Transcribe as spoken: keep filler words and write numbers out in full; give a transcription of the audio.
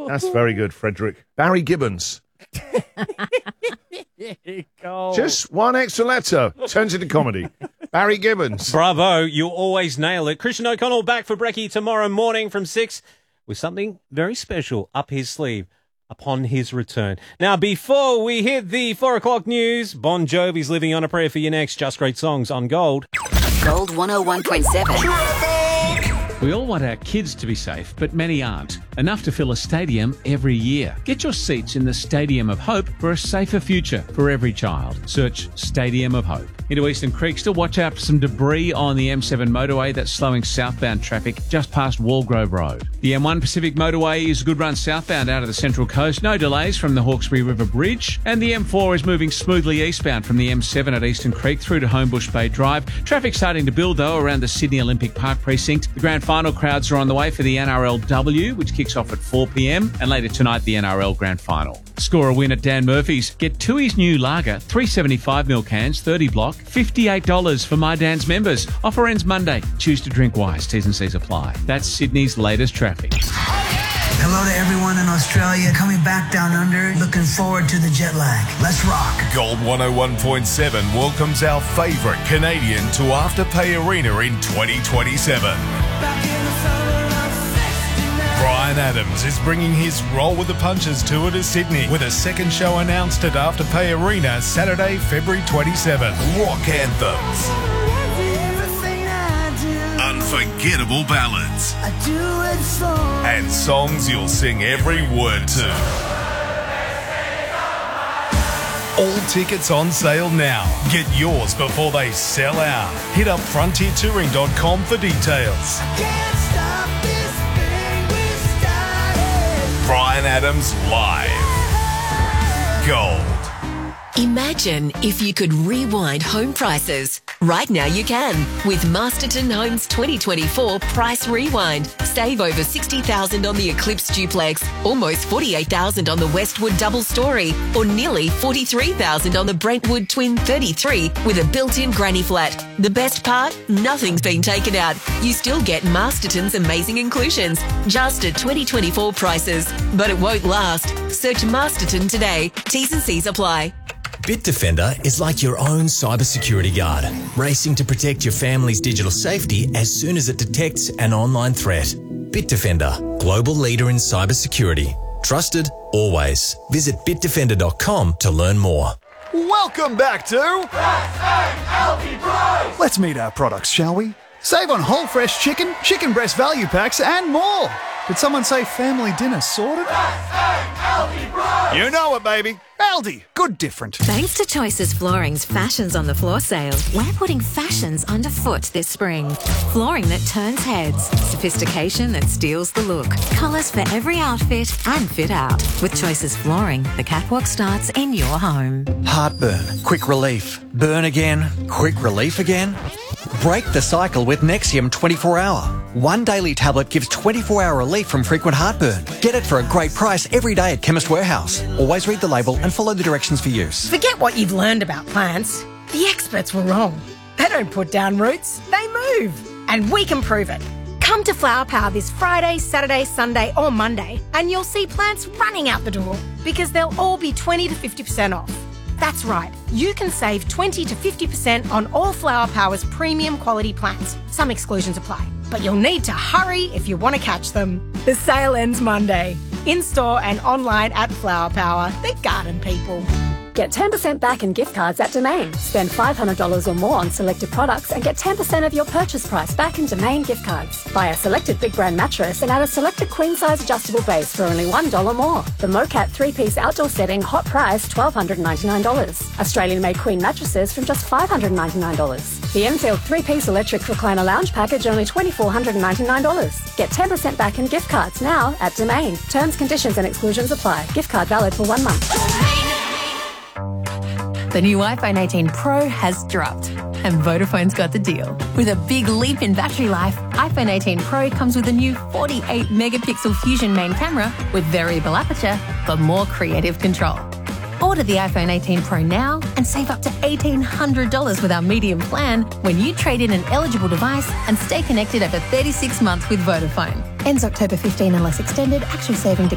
That's very good, Frederick. Barry Gibbons. Just one extra letter turns into comedy. Barry Gibbons. Bravo, you always nail it. Christian O'Connell back for Brekkie tomorrow morning from six with something very special up his sleeve upon his return. Now, before we hit the four o'clock news, Bon Jovi's Living on a Prayer for you next. Just great songs on Gold. Gold one oh one point seven. We all want our kids to be safe, but many aren't. Enough to fill a stadium every year. Get your seats in the Stadium of Hope for a safer future for every child. Search Stadium of Hope. Into Eastern Creek, still watch out for some debris on the M seven motorway that's slowing southbound traffic just past Walgrove Road. The M one Pacific motorway is a good run southbound out of the Central Coast. No delays from the Hawkesbury River Bridge. And the M four is moving smoothly eastbound from the M seven at Eastern Creek through to Homebush Bay Drive. Traffic starting to build, though, around the Sydney Olympic Park precinct. The grand final crowds are on the way for the N R L W, which kicks off at four p.m, and later tonight the N R L grand final. Score a win at Dan Murphy's. Get Tui's new lager, three seventy-five ml cans, thirty block, fifty-eight dollars for My Dan's members. Offer ends Monday. Choose to drink wise. T's and C's apply. That's Sydney's latest traffic. Hello to everyone in Australia coming back down under. Looking forward to the jet lag. Let's rock. Gold one oh one point seven welcomes our favourite Canadian to Afterpay Arena in twenty twenty-seven. Bryan Adams is bringing his Roll with the Punches tour to Sydney with a second show announced at Afterpay Arena Saturday, February twenty-seventh. Rock anthems, unforgettable ballads, and songs you'll sing every word to. All tickets on sale now. Get yours before they sell out. Hit up frontier touring dot com for details. Bryan Adams live. Gold. Imagine if you could rewind home prices. Right now you can with Masterton Homes twenty twenty-four Price Rewind. Save over sixty thousand dollars on the Eclipse Duplex, almost forty-eight thousand dollars on the Westwood Double Story, or nearly forty-three thousand dollars on the Brentwood Twin thirty-three with a built-in granny flat. The best part? Nothing's been taken out. You still get Masterton's amazing inclusions, just at twenty twenty-four prices. But it won't last. Search Masterton today. T's and C's apply. Bitdefender is like your own cybersecurity guard, racing to protect your family's digital safety as soon as it detects an online threat. Bitdefender, global leader in cybersecurity. Trusted, always. Visit bitdefender dot com to learn more. Welcome back to Let's meet our products, shall we? Save on whole fresh chicken, chicken breast value packs, and more. Did someone say family dinner sorted? You know it, baby. Aldi, good different. Thanks to Choices Flooring's Fashions on the Floor sale, we're putting fashions underfoot this spring. Flooring that turns heads, sophistication that steals the look, colours for every outfit and fit out. With Choices Flooring, the catwalk starts in your home. Heartburn, quick relief. Burn again, quick relief again. Break the cycle with Nexium twenty-four hour. One daily tablet gives twenty-four hour relief from frequent heartburn. Get it for a great price every day at Chemist Warehouse. Always read the label and follow the directions for use. Forget what you've learned about plants. The experts were wrong. They don't put down roots, they move. And we can prove it. Come to Flower Power this Friday, Saturday, Sunday or Monday and you'll see plants running out the door because they'll all be twenty to fifty percent off. That's right, you can save twenty to fifty percent on all Flower Power's premium quality plants. Some exclusions apply, but you'll need to hurry if you want to catch them. The sale ends Monday. In-store and online at Flower Power, the garden people. Get ten percent back in gift cards at Domain. Spend five hundred dollars or more on selected products and get ten percent of your purchase price back in Domain gift cards. Buy a selected big brand mattress and add a selected queen size adjustable base for only one dollar more. The Mocat three-piece outdoor setting, hot price one thousand two hundred ninety-nine dollars. Australian-made queen mattresses from just five hundred ninety-nine dollars. The Enfield three-piece electric recliner lounge package, only two thousand four hundred ninety-nine dollars. Get ten percent back in gift cards now at Domain. Terms, conditions and exclusions apply. Gift card valid for one month. The new iPhone eighteen Pro has dropped, and Vodafone's got the deal. With a big leap in battery life, iPhone eighteen Pro comes with a new forty-eight megapixel Fusion main camera with variable aperture for more creative control. Order the iPhone eighteen Pro now and save up to eighteen hundred dollars with our medium plan when you trade in an eligible device and stay connected over thirty-six months with Vodafone. Ends October fifteenth unless extended. Actual saving